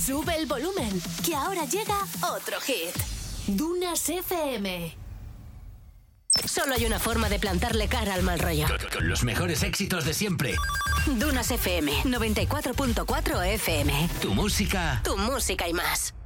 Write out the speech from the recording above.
Sube el volumen, que ahora llega otro hit. Dunas FM. Solo hay una forma de plantarle cara al mal rollo. Con los mejores éxitos de siempre. Dunas FM 94.4 FM. Tu música. Tu música y más.